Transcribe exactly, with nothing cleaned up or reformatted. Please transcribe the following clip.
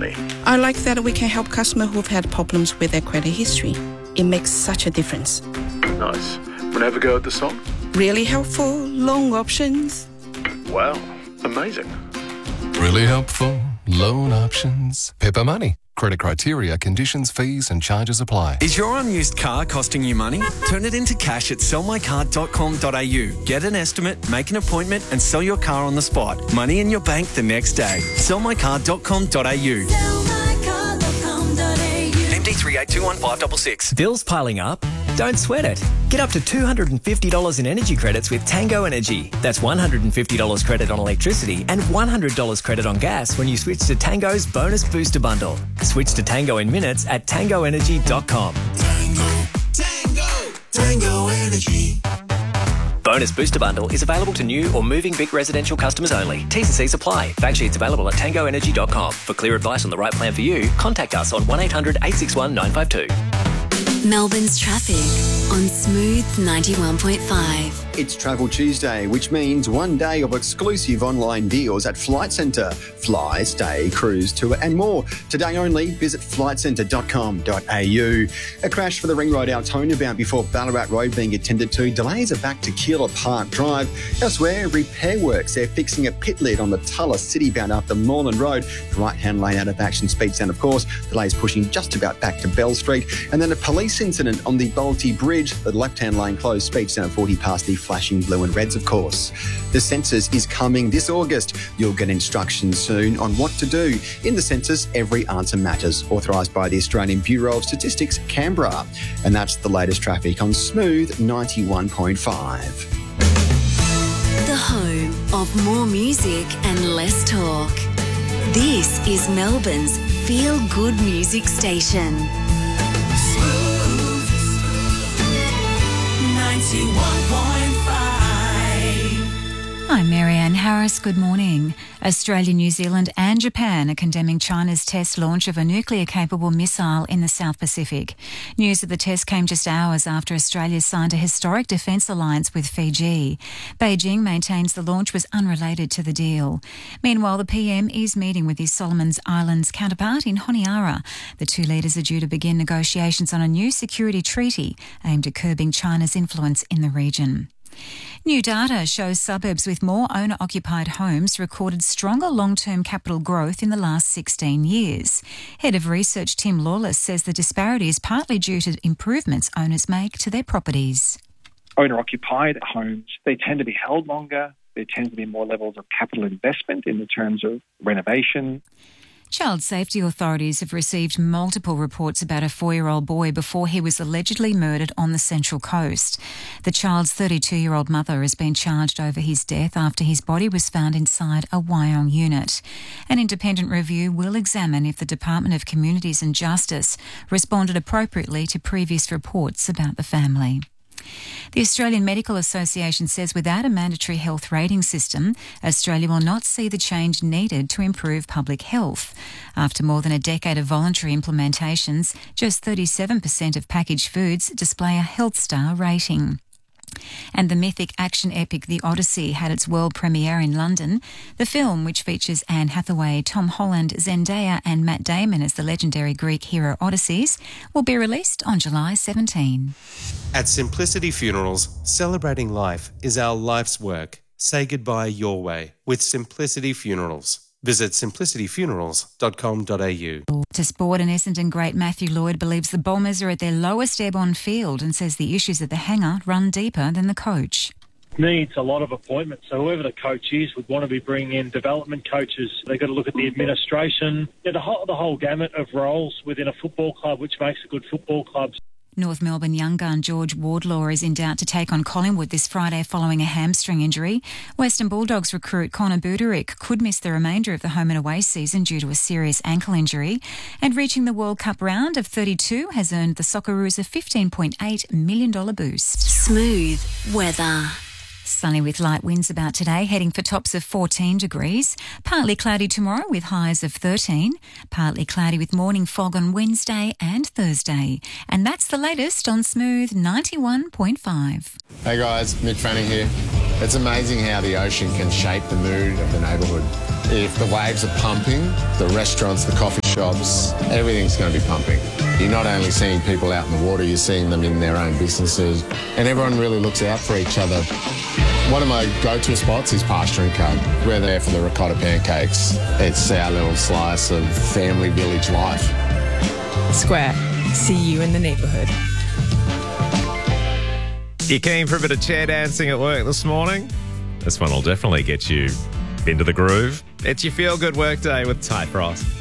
money. I like that we can help customers who've had problems with their credit history. It makes such a difference. Nice. Want to have a go at the song? Really helpful, loan options. Wow, amazing. Really helpful, loan options. Pepper Money. Credit criteria, conditions, fees and charges apply. Is your unused car costing you money? Turn it into cash at sell my car dot com dot a u. Get an estimate, make an appointment and sell your car on the spot. Money in your bank the next day. sell my car dot com dot a u. M D three eight two one five six six. Bills piling up? Don't sweat it. Get up to two hundred fifty dollars in energy credits with Tango Energy. That's one hundred fifty dollars credit on electricity and one hundred dollars credit on gas when you switch to Tango's Bonus Booster Bundle. Switch to Tango in minutes at tango energy dot com. Tango, Tango, Tango Energy. Bonus Booster Bundle is available to new or moving Vic residential customers only. T's and C's apply. Fact sheets available at tango energy dot com. For clear advice on the right plan for you, contact us on one eight hundred eight six one nine five two. Melbourne's traffic on Smooth ninety-one point five. It's Travel Tuesday, which means one day of exclusive online deals at Flight Centre. Fly, stay, cruise, tour and more. Today only, visit flight centre dot com dot a u. A crash for the Ring Road Altona bound before Ballarat Road being attended to. Delays are back to Keilor Park Drive. Elsewhere, repair works. They're fixing a pit lid on the Tulla City bound after Moreland Road. The right-hand lane out of action speeds down, of course. Delays pushing just about back to Bell Street. And then a police incident on the Balti Bridge. The left-hand lane closed, speeds down at forty past the flashing blue and reds, of course. The census is coming this August. You'll get instructions soon on what to do. In the census, every answer matters. Authorised by the Australian Bureau of Statistics, Canberra. And that's the latest traffic on Smooth ninety-one point five. The home of more music and less talk. This is Melbourne's feel-good music station. Smooth ninety-one point five. I'm Marianne Harris. Good morning. Australia, New Zealand and Japan are condemning China's test launch of a nuclear-capable missile in the South Pacific. News of the test came just hours after Australia signed a historic defence alliance with Fiji. Beijing maintains the launch was unrelated to the deal. Meanwhile, the P M is meeting with his Solomons Islands counterpart in Honiara. The two leaders are due to begin negotiations on a new security treaty aimed at curbing China's influence in the region. New data shows suburbs with more owner-occupied homes recorded stronger long-term capital growth in the last sixteen years. Head of Research Tim Lawless says the disparity is partly due to improvements owners make to their properties. Owner-occupied homes, they tend to be held longer. There tends to be more levels of capital investment in the terms of renovation. Child safety authorities have received multiple reports about a four-year-old boy before he was allegedly murdered on the Central Coast. The child's thirty-two-year-old mother has been charged over his death after his body was found inside a Wyong unit. An independent review will examine if the Department of Communities and Justice responded appropriately to previous reports about the family. The Australian Medical Association says without a mandatory health rating system, Australia will not see the change needed to improve public health. After more than a decade of voluntary implementations, just thirty-seven percent of packaged foods display a Health Star rating. And the mythic action epic The Odyssey had its world premiere in London. The film, which features Anne Hathaway, Tom Holland, Zendaya and Matt Damon as the legendary Greek hero Odysseus, will be released on July seventeenth. At Simplicity Funerals, celebrating life is our life's work. Say goodbye your way with Simplicity Funerals. Visit simplicity funerals dot com dot a u. To sport, and Essendon great Matthew Lloyd believes the Bombers are at their lowest airborne field and says the issues at the hangar run deeper than the coach. Needs a lot of appointments. So whoever the coach is would want to be bringing in development coaches. They've got to look at the administration, yeah, the whole, the whole gamut of roles within a football club, which makes a good football club. North Melbourne young gun George Wardlaw is in doubt to take on Collingwood this Friday following a hamstring injury. Western Bulldogs recruit Connor Buderick could miss the remainder of the home and away season due to a serious ankle injury. And reaching the World Cup round of thirty-two has earned the Socceroos a fifteen point eight million dollars boost. Smooth weather. Sunny with light winds about today, heading for tops of fourteen degrees. Partly cloudy tomorrow with highs of thirteen. Partly cloudy with morning fog on Wednesday and Thursday. And that's the latest on Smooth ninety-one point five. Hey guys, Mick Fanning here. It's amazing how the ocean can shape the mood of the neighbourhood. If the waves are pumping, the restaurants, the coffee shops, everything's going to be pumping. You're not only seeing people out in the water, you're seeing them in their own businesses, and everyone really looks out for each other. One of my go-to spots is Pasture and Co. We're there for the ricotta pancakes. It's our little slice of family village life. Square. See you in the neighbourhood. You keen for a bit of chair dancing at work this morning? This one will definitely get you into the groove. It's your feel-good workday with Ty Frost.